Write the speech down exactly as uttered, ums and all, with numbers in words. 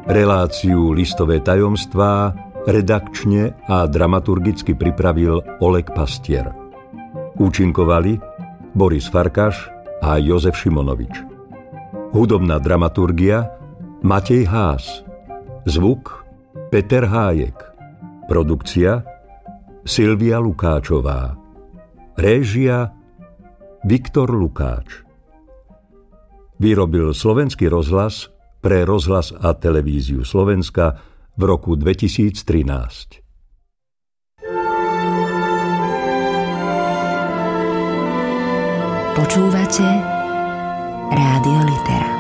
Reláciu Listové tajomstvá redakčne a dramaturgicky pripravil Oleg Pastier. Účinkovali Boris Farkaš a Jozef Šimonovič. Hudobná dramaturgia Matej Ház. Zvuk Peter Hájek. Produkcia Silvia Lukáčová. Réžia Viktor Lukáč. Vyrobil Slovenský rozhlas pre Rozhlas a televíziu Slovenska v roku dvetisíctrinásť. Počúvate Rádio Litera.